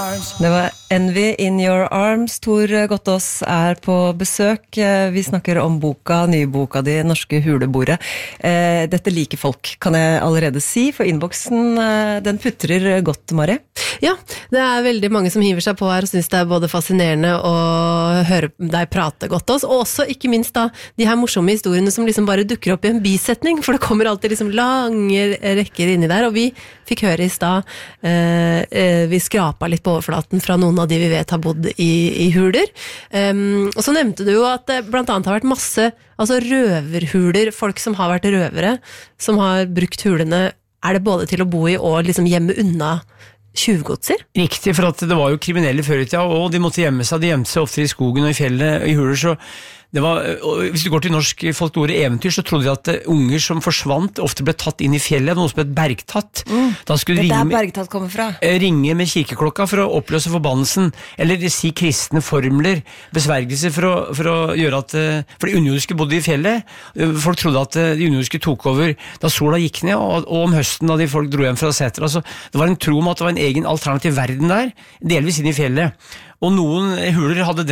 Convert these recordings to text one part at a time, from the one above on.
Det var Envy in Your Arms. Tor Gottaas på besøk. Vi snakker om nye boka di, Norske Hulebordet. Dette liker folk, kan jeg allerede si, for innboksen, den putrer godt, Mari. Ja, det veldig mange som hiver seg på her og synes det både fascinerende å høre deg prate Gottaas, og også, ikke minst da, de her morsomme historiene som liksom bare dukker opp i en bisetning, for det kommer alltid liksom lange rekker inni der, og vi fikk høre i sted, vi skrapa litt på overflaten fra noen av de vi vet har bodd i huler. Og så nevnte du jo at det blant annet har vært masse røverhuler, folk som har vært røvere, som har brukt hulene, det både til å bo i og liksom gjemme unna tjuvgodser? Riktig, for at det var jo kriminelle før i tida, og de måtte gjemme seg, de gjemte seg ofte i skogen og i fjellet, i huler, så det var, hvis du går til norsk folklore eventyr, så trodde de at unger som forsvant ofte ble tatt inn i fjellet, noe som het bergtatt. Da skulle det bergtatt kommer fra. Ringe med kirkeklokka for å oppløse forbannelsen, eller si kristne formler, besvergelser for å gjøre at, for de underjordiske bodde i fjellet, folk trodde at de underjordiske tok over da sola gikk ned, og om høsten da de folk dro hjem fra seter, altså, det var en tro om at det var en egen alternativ verden der, delvis inn i fjellet. Og noen huler hadde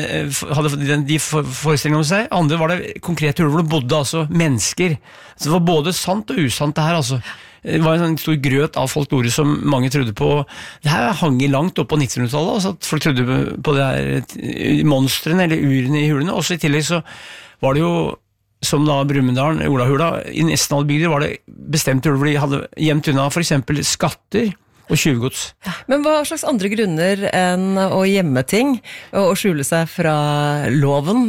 de forestillingene om seg, andre var det konkrete huler hvor det bodde altså mennesker. Så det var både sant og usant det her, altså. Det var en stor grøt av folklore som mange trodde på. Det her hang langt opp på 1900-tallet, altså at folk trodde på det her monstrene eller urene i hulene. Også i tillegg så var det jo, som da Brumunddal, Olahula, i nesten alle bygder var det bestemte huler hvor de hadde gjemt unna for eksempel skatter, og tjuvgods. Men hva slags andre grunner enn å gjemme ting og skjule seg fra loven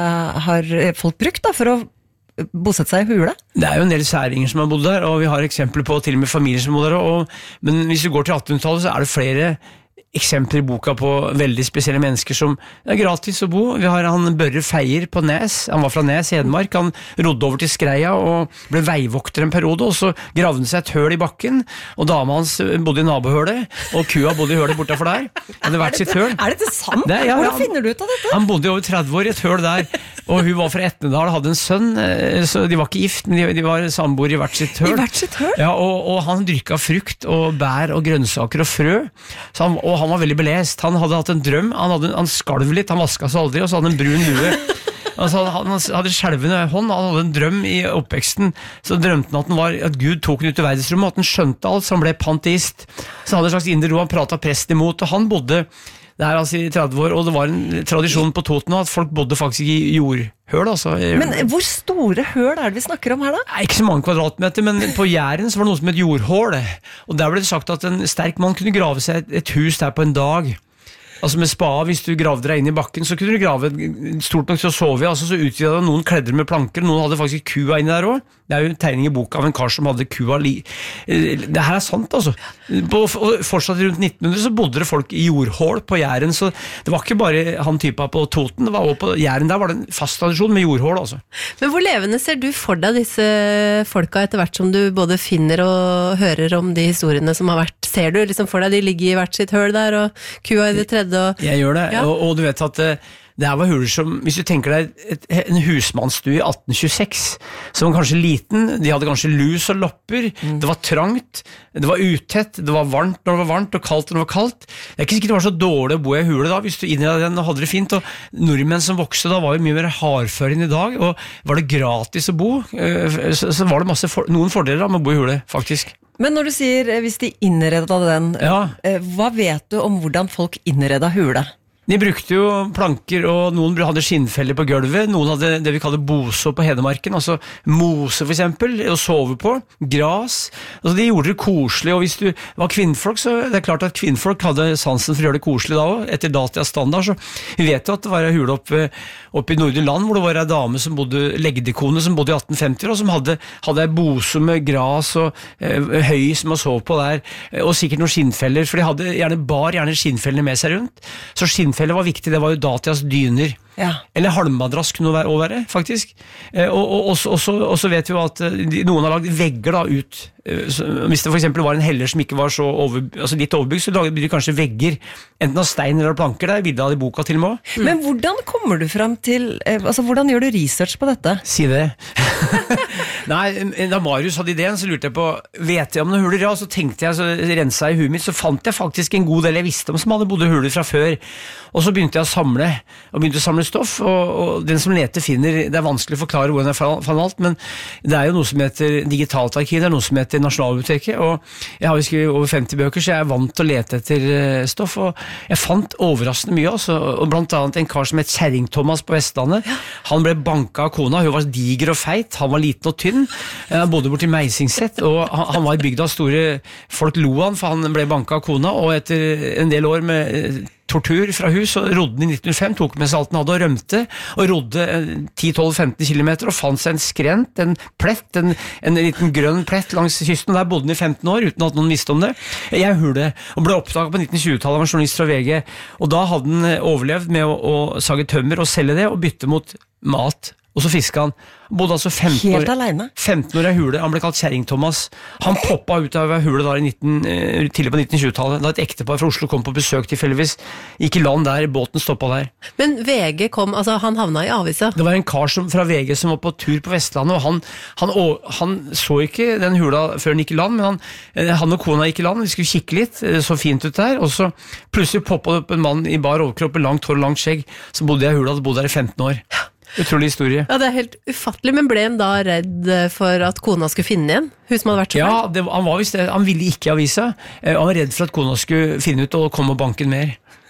har folk brukt da, for å bosette seg i hule? Det jo en del særinger som har bodd der, og vi har eksempler på til og med familier som bor der, men hvis vi går til 1800-tallet så det flere eksempler i boka på veldig spesielle mennesker som gratis å bo. Vi har han Børre Feier på Nes, han var fra Nes, Hedmark, han rodde over til Skreia og ble veivokter en periode, og så gravde han seg et høl i bakken, og dama hans bodde i nabohølet, og kua bodde i hølet bortafor der. Han hadde vært sitt høl. Dette sant? Hvordan finner du ut av dette? Han bodde i over 30 år i et høl der, og hun var fra Etnedal, hadde en sønn, så de var ikke gift, men de var samboer i hvert sitt høl. I hvert sitt høl? Ja, og han dyrket frukt og bær og grønnsaker og frø, så han var veldig belest. Han hadde hatt en drøm, han skalv litt, han vasket seg aldri, og så hadde han en brun lue. Altså, han hadde skjelvende hånd, han hadde en drøm i oppveksten, så drømte han at Gud tok han ut i verdensrommet, at han skjønte alt, så han ble panteist. Så han hadde en slags indre ro, han pratet presten imot, og han bodde der altså i 30 år, og det var en tradisjon på Toten at folk bodde faktisk i jordhøl. Altså. Men hvor store høl det vi snakker om her da? Ikke så mange kvadratmeter, men på Jæren så var det noe som et jordhål, og der ble det sagt at en sterk mann kunne grave seg et hus der på en dag. Altså med spa, hvis du gravde deg inn i bakken, så kunne du grave stort nok til å sove i, altså så utvidet noen kledder med planker, noen hadde faktisk kua inni der også. Det jo en tegning i boka av en kar som hadde kua Det her sant, altså. Fortsatt rundt 1900 så bodde det folk i jordhål på Jæren, så det var ikke bare han typa på Toten, det var også på Jæren, der var det en fast tradisjon med jordhål, altså. Men hvor levende ser du for deg disse folka etter hvert som du både finner og hører om de historiene som har vært? Ser du liksom for deg de ligger i hvert sitt høl der, og kua i det tredje? Jeg gjør det, ja. og du vet at det her var huler som, hvis du tenker deg en husmannsstue i 1826, som var kanskje liten, de hadde kanskje lus og lopper, det var trangt, det var utett, det var varmt når det var varmt, og kaldt når det var kaldt. Det ikke sikkert det var så dårlig å bo i hule da, hvis du innredet den og hadde det fint, og nordmenn som vokste da var jo mye mer hardføre enn i dag, og var det gratis å bo, så var det noen fordeler da med å bo i hule, faktisk. Men når du sier hvis de innredet den, hva vet du om hvordan folk innredet hule? De brukte jo planker, og noen hadde skinnfeller på gulvet, noen hadde det vi kaller boso på Hedmarken, altså mose for eksempel, å sove på, gras, altså de gjorde det koselig, og hvis du var kvinnfolk, så det klart at kvinnfolk hadde sansen for å gjøre det koselig da også, etter datidas standard, så vi vet jo at det var en hule oppe i Nordre land, hvor det var en dame som bodde, legdekone som bodde i 1850, og som hadde en bose med gras og høy som å sove på der, og sikkert noen skinnfeller, for de hadde gjerne skinnfellene med seg rundt, så skinnfeller var viktig, det var jo datidas dyner. Eller halmmadrass kunne det også være, faktisk. Og så vet vi jo at noen har lagd vegger da ut. Hvis det for eksempel var en heller som ikke var så litt overbygd, så lager de kanskje vegger, enten av stein eller av planker. Det bildet av det i boka til og med. Men hvordan kommer du frem til, hvordan gjør du research på dette? Si det. Nei, da Marius hadde ideen, så lurte jeg på, vet jeg om noen huler? Ja, så tenkte jeg, så renset jeg i huet mitt, så fant jeg faktisk en god del jeg visste om som hadde bodd i huler fra før. Og så begynte jeg å samle stoff, og den som leter finner, det vanskelig å forklare hvordan jeg fant alt, men det jo noe som heter digitalt arkiv, det noe som heter Nasjonalbiblioteket, og jeg har jo skrevet over 50 bøker, så jeg vant til å lete etter stoff, og jeg fant overraskende mye, og blant annet en kar som het Kjerring-Thomas på Vestlandet. Han ble banket av kona, hun var diger og feit, han var liten og tynn, han bodde bort i Meisingset, og han var i bygda store, folk lo han, for han ble banket av kona, og etter en del år med tortur fra hus, og rodde den i 1905, tok med seg alt den hadde og rømte, og rodde 10-12-15 kilometer, og fant seg en skrent, en plett, en liten grønn plett langs kysten, og der bodde den i 15 år, uten at noen visste om det. Jeg hørte, og ble oppdaget på 1920-tallet av en journalist fra VG, og da hadde den overlevd med å sage tømmer og selge det, og bytte mot mat, og så fisket han. Bodde altså 15 år, helt alene? 15 år i hule, han ble kalt Kjerring-Thomas. Han poppa ut av hule da tidlig på 1920-tallet, da et ektepar fra Oslo kom på besøk tilfeldigvis, gikk i land der, båten stoppet der. Men VG kom, han havna i avisa? Det var en kar fra VG som var på tur på Vestlandet, og han så ikke den hula før han gikk i land, men han og kona gikk i land, vi skulle kikke litt, så fint ut der, og så plutselig poppet opp en mann i bar overkropp, langt hår og langt skjegg, som bodde i hula, og bodde der i 15 år. Utrolig historie. Ja, det helt ufattelig, men ble han da redd for at kona skulle finne igjen? Hun som hadde vært så feil? Ja, han ville ikke i avisa. Han var redd for at kona skulle finne ut og komme og banke mer.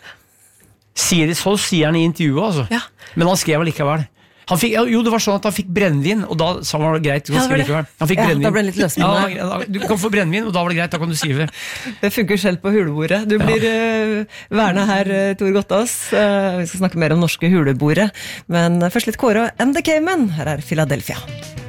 Så sier han i intervjuet, altså. Ja. Men han skrev likevel. Det var sånn at han fikk brennvin, og da sa han var det greit. Han fikk brennvin. Da ble det litt løsning. Du kan få brennvin, og da var det greit, da kan du skrive. Det funker selv på hulebordet. Du blir værende her, Tor Gottaas. Vi skal snakke mer om norske hulebordet, men først litt Kåre og And the Cavemen. Her Philadelphia.